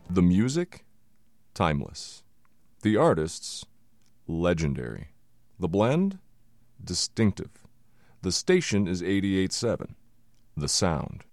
The music, timeless. The artists, legendary. The blend, distinctive. The station is 88.7. The sound,